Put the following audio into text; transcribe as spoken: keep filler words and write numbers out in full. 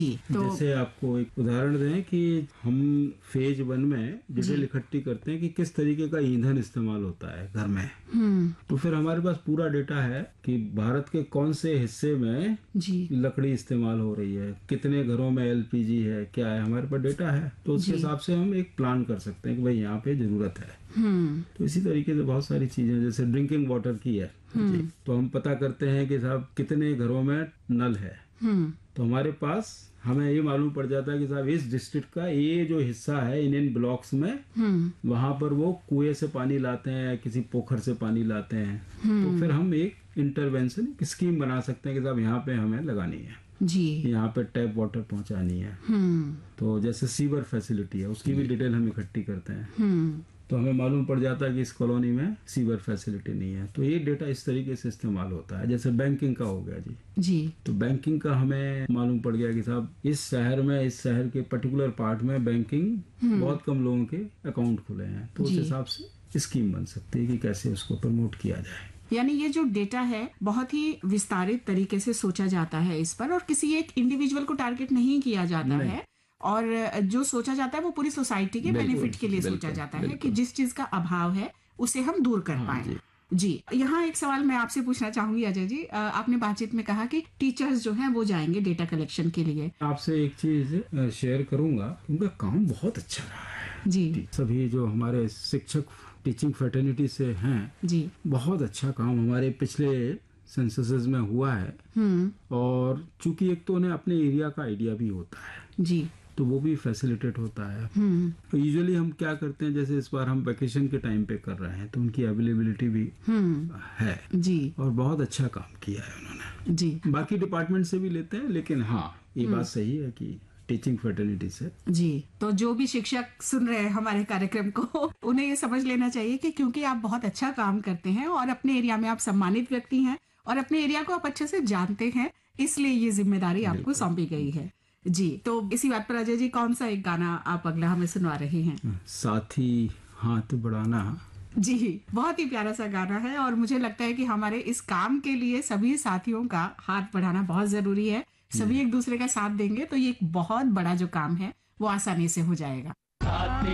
तो जैसे आपको एक उदाहरण दें कि हम फेज वन में डिटेल इकट्ठी करते हैं कि किस तरीके का ईंधन इस्तेमाल होता है घर में, तो फिर हमारे पास पूरा डेटा है कि भारत के कौन से हिस्से में जी लकड़ी इस्तेमाल हो रही है, कितने घरों में एलपीजी है, क्या है, हमारे पास डेटा है। तो उसके हिसाब से हम एक प्लान कर सकते हैं कि भाई यहाँ पे जरूरत है। तो इसी तरीके से बहुत सारी चीजें, जैसे ड्रिंकिंग वाटर की है जी, तो हम पता करते हैं कि साहब कितने घरों में नल है, तो हमारे पास हमें ये मालूम पड़ जाता है कि साहब इस डिस्ट्रिक्ट का ये जो हिस्सा है इन इन ब्लॉक्स में वहां पर वो कुएं से पानी लाते हैं, किसी पोखर से पानी लाते हैं। तो फिर हम एक इंटरवेंशन स्कीम बना सकते हैं कि साहब यहाँ पे हमें लगानी है जी, यहाँ पे टैप वाटर पहुंचानी है। तो जैसे सीवर फैसिलिटी है उसकी भी डिटेल हम इकट्ठी करते हैं, तो हमें मालूम पड़ जाता है कि इस कॉलोनी में सीवर फैसिलिटी नहीं है। तो ये डेटा इस तरीके से इस्तेमाल होता है। जैसे बैंकिंग का हो गया जी जी, तो बैंकिंग का हमें मालूम पड़ गया कि साहब इस शहर में, इस शहर के पर्टिकुलर पार्ट में बैंकिंग बहुत कम लोगों के अकाउंट खुले हैं, तो उस हिसाब से स्कीम बन सकती है कि कैसे उसको प्रमोट किया जाए। यानी ये जो डेटा है बहुत ही विस्तारित तरीके से सोचा जाता है इस पर, और किसी एक इंडिविजुअल को टारगेट नहीं किया जाता नहीं। है, और जो सोचा जाता है वो पूरी सोसाइटी के बेनिफिट के लिए सोचा जाता है कि जिस चीज का अभाव है उसे हम दूर कर हाँ, पाए। जी। जी, यहाँ एक सवाल मैं आपसे पूछना चाहूंगी अजय जी। अ, आपने बातचीत में कहा कि टीचर्स जो हैं वो जाएंगे डेटा कलेक्शन के लिए। आपसे एक चीज शेयर करूंगा, उनका काम बहुत अच्छा रहा है जी सभी जो हमारे शिक्षक टीचिंग फ्रेटर्निटी से हैं, जी, बहुत अच्छा काम हमारे पिछले सेंससेस में हुआ है। और चूंकि एक तो उन्हें अपने एरिया का आइडिया भी होता है जी, तो वो भी फैसिलिटेट होता है। तो यूजुअली हम क्या करते हैं, जैसे इस बार हम वैकेशन के टाइम पे कर रहे हैं तो उनकी अवेलेबिलिटी भी है जी और बहुत अच्छा काम किया है उन्होंने। जी बाकी डिपार्टमेंट से भी लेते हैं, लेकिन हाँ ये बात सही है कि टीचिंग फर्टिलिटी से। जी, तो जो भी शिक्षक सुन रहे हैं हमारे कार्यक्रम को, उन्हें ये समझ लेना चाहिए कि क्योंकि आप बहुत अच्छा काम करते हैं और अपने एरिया में आप सम्मानित व्यक्ति हैं और अपने एरिया को आप अच्छे से जानते हैं, इसलिए ये जिम्मेदारी आपको सौंपी गई है। जी, तो इसी बात पर अजय जी कौन सा एक गाना आप अगला हमें सुनवा रहे हैं? साथी हाथ बढ़ाना। जी, बहुत ही प्यारा सा गाना है और मुझे लगता है कि हमारे इस काम के लिए सभी साथियों का हाथ बढ़ाना बहुत जरूरी है। सभी एक दूसरे का साथ देंगे तो ये एक बहुत बड़ा जो काम है वो आसानी से हो जाएगा।